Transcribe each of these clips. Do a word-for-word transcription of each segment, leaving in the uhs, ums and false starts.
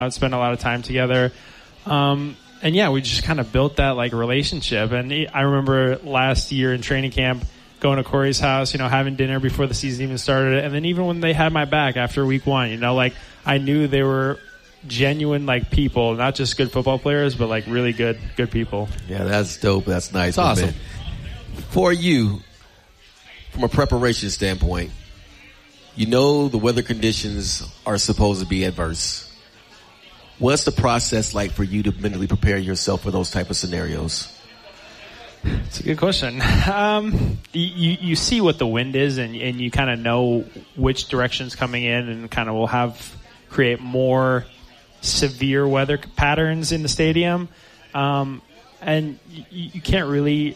out, spend a lot of time together. Um, and yeah, we just kind of built that like relationship. And I remember last year in training camp, going to Corey's house, you know, having dinner before the season even started. And then even when they had my back after week one, you know, like I knew they were genuine like people, not just good football players, but like really good, good people. Yeah, that's dope. That's nice. That's awesome. Man. For you, from a preparation standpoint, you know the weather conditions are supposed to be adverse. What's the process like for you to mentally prepare yourself for those type of scenarios? It's a good question. Um, you, you see what the wind is, and, and you kind of know which direction's coming in, and kind of will have create more severe weather patterns in the stadium. Um, and you, you can't really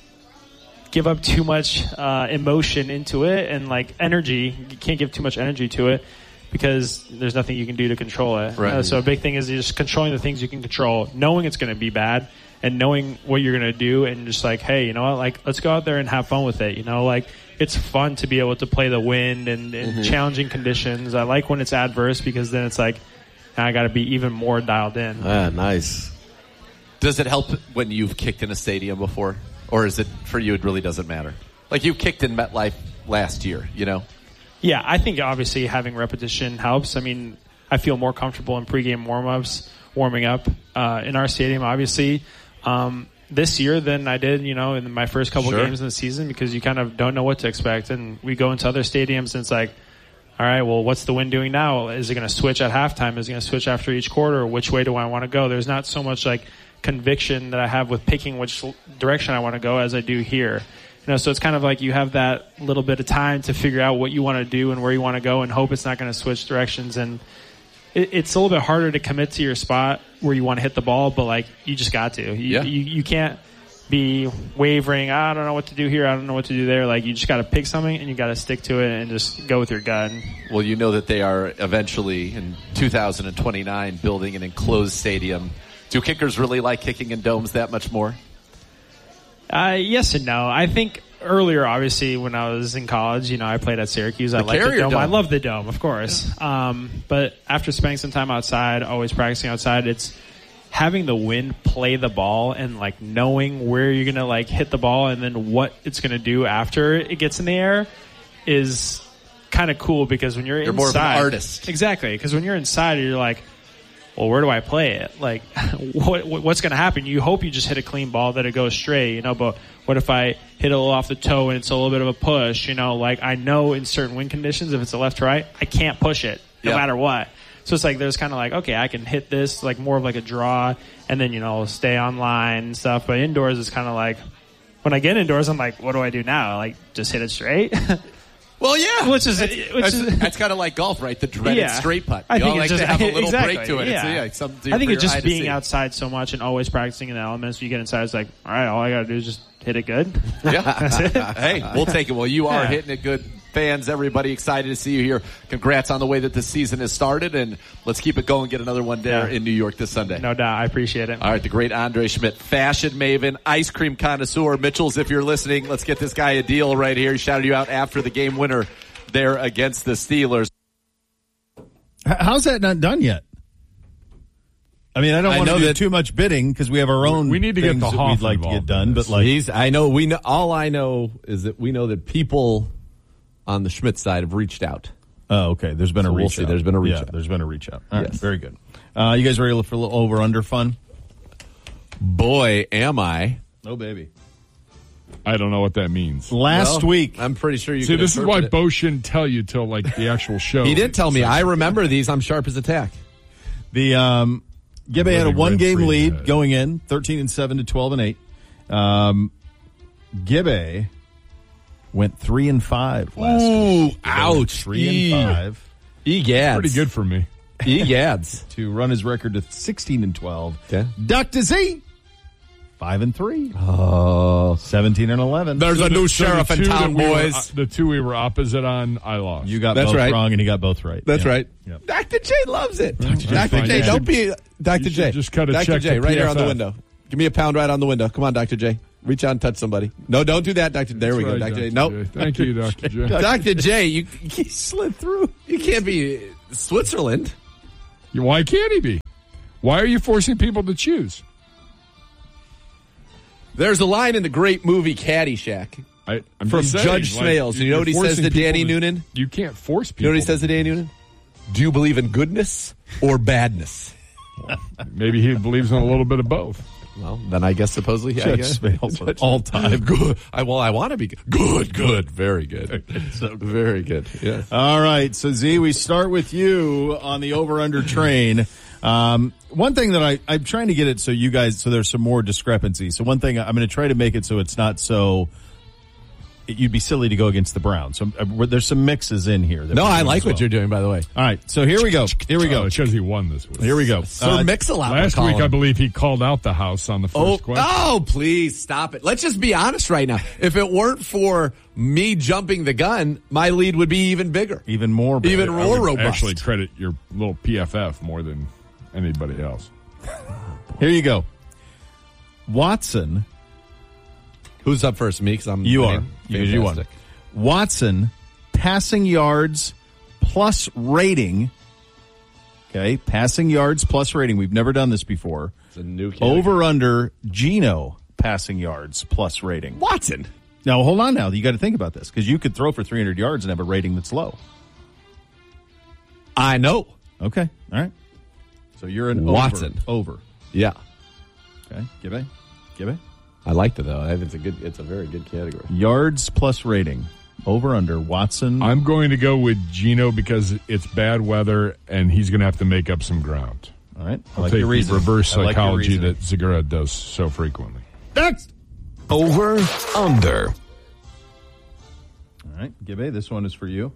give up too much uh, emotion into it, and like energy. You can't give too much energy to it, because there's nothing you can do to control it. Right. Uh, so a big thing is just controlling the things you can control, knowing it's going to be bad, and knowing what you're going to do, and just like, hey, you know what, like, let's go out there and have fun with it. You know, like, it's fun to be able to play the wind and, and mm-hmm. challenging conditions. I like when it's adverse, because then it's like, I got to be even more dialed in. Ah, nice. Does it help when you've kicked in a stadium before? Or is it, for you, it really doesn't matter? Like, you kicked in MetLife last year, you know? Yeah, I think obviously having repetition helps. I mean, I feel more comfortable in pregame warm-ups, warming up uh, in our stadium, obviously, um, this year than I did, you know, in my first couple sure. games in the season, because you kind of don't know what to expect. And we go into other stadiums, and it's like, all right, well, what's the wind doing now? Is it going to switch at halftime? Is it going to switch after each quarter? Which way do I want to go? There's not so much like conviction that I have with picking which direction I want to go as I do here. You know, so it's kind of like you have that little bit of time to figure out what you want to do and where you want to go, and hope it's not going to switch directions. And it, it's a little bit harder to commit to your spot where you want to hit the ball, but like, you just got to. You, yeah. you, you can't be wavering. I don't know what to do here. I don't know what to do there. Like, you just got to pick something, and you got to stick to it and just go with your gut. Well, you know that they are eventually in two thousand twenty-nine building an enclosed stadium. Do kickers really like kicking in domes that much more? Uh, yes and no. I think earlier, obviously, when I was in college, you know, I played at Syracuse. I liked the dome. dome. I love the dome, of course. Um, but after spending some time outside, always practicing outside, it's having the wind play the ball, and like knowing where you're gonna like hit the ball, and then what it's gonna do after it gets in the air is kind of cool, because when you're, you're inside, more of an artist. Exactly, because when you're inside, you're like, well, where do I play it? Like, what, what's going to happen? You hope you just hit a clean ball, that it goes straight, you know, but what if I hit a little off the toe and it's a little bit of a push, you know, like I know in certain wind conditions, if it's a left to right, I can't push it no yeah. matter what. So it's like, there's kind of like, okay, I can hit this like more of like a draw, and then, you know, stay on line and stuff. But indoors is kind of like, when I get indoors, I'm like, what do I do now? Like, just hit it straight? Well, yeah, which is that's, which that's, is, that's kind of like golf, right? The dreaded yeah. straight putt. I you think all it's like just to have a little exactly, break to it. Yeah. It's, yeah, I think it's just being outside so much and always practicing in the elements. You get inside, it's like, all right, all I got to do is just hit it good. Yeah, that's it. Hey, we'll take it. Well, you are yeah. hitting it good. Fans, everybody excited to see you here. Congrats on the way that the season has started, and let's keep it going. Get another one there yeah. in New York this Sunday. No doubt. I appreciate it. All right, the great Andre Schmidt, fashion maven, ice cream connoisseur. Mitchells, if you're listening, let's get this guy a deal right here. He shouted you out after the game winner there against the Steelers. How's that not done yet? I mean, I don't I want to do that, too much bidding, because we have our own we need to things get the that we'd like to get done. But like, He's, I know we know. All I know is that we know that people on the Schmidt side have reached out. Oh, okay. There's been so a reach we'll out. See. There's been a reach yeah, out. There's been a reach out. All yes. right, very good. Uh, you guys ready for a little over under fun? Boy, am I! Oh, baby. I don't know what that means. Last well, week, I'm pretty sure you. See, this is why it. Bo shouldn't tell you till like the actual show. He did tell me. I remember these. I'm sharp as a tack. The um, Gibbe had a one game lead ahead. going in, thirteen and seven to twelve and eight. Um, Gibbe went three and five last Ooh, week. ouch! Three e- and five. Egads. Pretty good for me. Egads. To run his record to sixteen and twelve. Okay. Doctor Z, five and three. Oh, seventeen and eleven. There's So a the, new so sheriff the in two town, that we boys. Were, uh, the two we were opposite on, I lost. You got That's both right. wrong, and he got both right. That's yeah. right. Yep. Doctor J loves it. Doctor Doctor J, J, don't be Doctor you J. should just cut a Doctor check J, to right P F F. here on the window. Give me a pound right on the window. Come on, Doctor J. Reach out and touch somebody. No, don't do that, Doctor There That's we go, right, Doctor J. J. Nope. Thank you, Doctor J. Doctor J, you, you Slid through. you can't be Switzerland. Why can't he be? Why are you forcing people to choose? There's a line in the great movie Caddyshack I, I'm from just saying, Judge like, Smales. You know you're what he says forcing to people Danny Noonan? You can't force people. You know what he says to Danny Noonan? Do you believe in goodness or badness? Maybe he believes in a little bit of both. Well, then I guess supposedly I Judge guess. Smales are all time. Good. I, well, I want to be good. Good, good. Very good. So Very good. Yeah. All right, so Z, we start with you on the over-under train. Um, one thing that I, I'm trying to get it so you guys, so there's some more discrepancy. So one thing, I'm going to try to make it so it's not so, it, you'd be silly to go against the Browns. So uh, there's some mixes in here. That No, we're I doing like as what well. you're doing, by the way. All right, so here we go. Here we Oh, go. it's because he won this week. Here we go. Sir Uh, Mix-a-Lot. Last we're week, calling I him. believe he called out the house on the first Oh, question. oh, please stop it. Let's just be honest right now. If it weren't for me jumping the gun, my lead would be even bigger. even more. bad. Even I more would robust. actually credit your little P F F more than anybody else. Here you go. Watson, Who's up first, me? Because I'm you fan- are. Because you won. fantastic. Watson, passing yards plus rating. Okay, passing yards plus rating. We've never done this before. It's a new category. Over under Geno passing yards plus rating. Watson. Now, hold on now. You got to think about this because you could throw for three hundred yards and have a rating that's low. I know. Okay. All right. So you're an Watson. Over. over. Yeah. Okay. Give it. Give it. I liked it though. I think it's a good. It's a very good category. Yards plus rating. Over under Watson. I'm going to go with Geno because it's bad weather and he's going to have to make up some ground. All right. I I'll like take your the reasoning. reverse I like your psychology reasoning. that Segura does so frequently. Next. Over, under. All right, Gibby, this one is for you.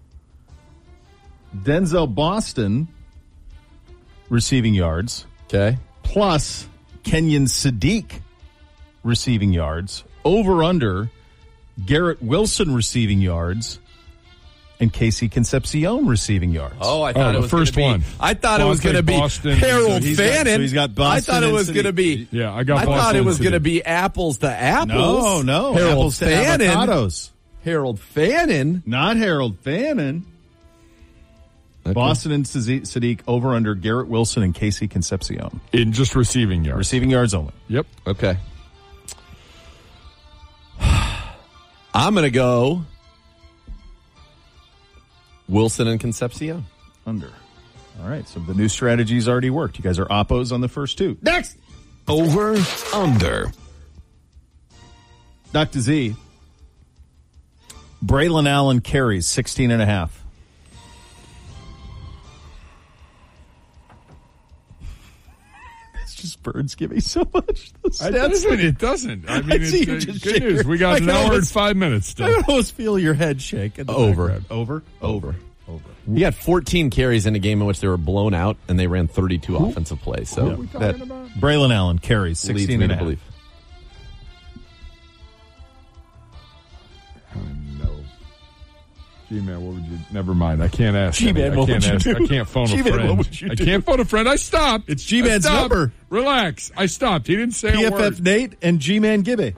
Denzel Boston receiving yards Okay. plus Kenyon Sadiq receiving yards. Over under Garrett Wilson receiving yards and Casey Concepcion receiving yards. Oh, I thought the it was first gonna be, one. I thought it was Boston, going to be Boston. Harold So he's got- Fannin. so he's got Boston I thought it and was Sadiq. going to be. Yeah, I got I Boston thought it and was going to Sadiq. be apples to apples. no, no. Harold Apples to Fannin. avocados. Harold Fannin. Not Harold Fannin. Okay. Boston and Sadiq Sadiq over under Garrett Wilson and Casey Concepcion. In just receiving yards. Receiving yards only. Yep. Okay. I'm going to go Wilson and Concepcion. Under. All right, so the new strategy's already worked. You guys are oppos on the first two. Next! Over, under. Doctor Z. Braylon Allen carries sixteen and a half. It's just birds give me so much. The It stats- doesn't. It doesn't. I mean, I see it's you uh, just good shake news. your- We got I an can hour and almost- five minutes I still. can almost feel your head shake. at the Over. background. Over? Over. Over. He had fourteen carries in a game in which they were blown out, and they ran thirty-two offensive plays. So Who are we talking that about? Braylon Allen carries leads sixteen me and to a half. believe. No. G-Man, what would you... Never mind. I can't ask. G-Man, any- I what can't would you ask. do? I can't phone G-Man, a friend. what would you I do? can't phone a friend. I stopped. It's G-Man's I stopped. number. Relax. I stopped. He didn't say P a F F word. Nate and G-Man Gibby.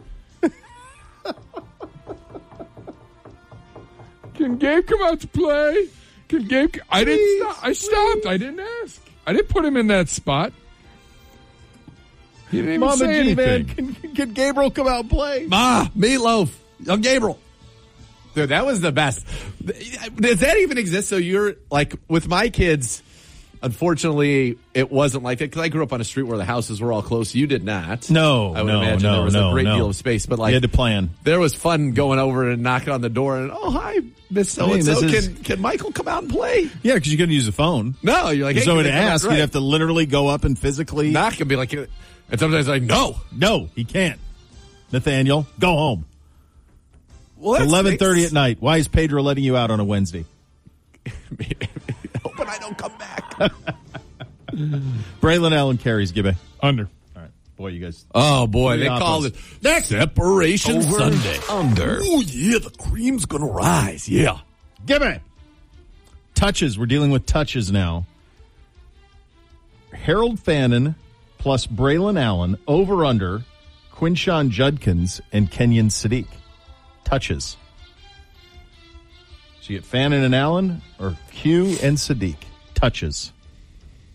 Can Gabe come out to play? Can Gabe... I didn't stop. I stopped. I didn't ask. I didn't put him in that spot. He didn't even Mom say and G-Man, anything. can, can Gabriel come out and play? Ah, Meatloaf. Young Gabriel. Dude, that was the best. Does that even exist? So you're like, with my kids, unfortunately, it wasn't like that because I grew up on a street where the houses were all close. You did not. No, I would no, imagine no, there was no, a great no. deal of space, but like, You had to plan. there was fun going over and knocking on the door and, oh, hi, Miss so-and-so. this is- Can, can Michael come out and play? Yeah, because you couldn't use the phone. No, you're like, hey, so can to they come out? ask, Right. you'd have to literally go up and physically. knock and be like, and sometimes like, no. No, he can't. Nathaniel, go home. Well, that's Eleven thirty nice. at night. Why is Pedro letting you out on a Wednesday? Hoping I don't come back. Braylon Allen carries, Gibby. Under. All right, boy, you guys. Oh, boy, they Three called oppos. it next Separation Over, Sunday. under. Oh, yeah, the cream's going to rise. Yeah. Gibby. Touches. We're dealing with touches now. Harold Fannin plus Braylon Allen over under Quinshawn Judkins and Kenyon Sadiq. Touches. So you get Fannin and Allen or Q and Sadiq. Touches.